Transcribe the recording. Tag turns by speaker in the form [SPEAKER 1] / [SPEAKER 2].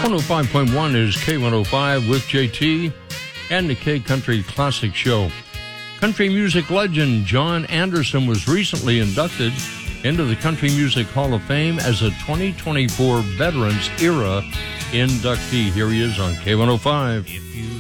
[SPEAKER 1] 105.1 is K105 with JT and the K Country Classic Show. Country music legend John Anderson was recently inducted into the Country Music Hall of Fame as a 2024 Veterans Era inductee. Here he is on K105.
[SPEAKER 2] If you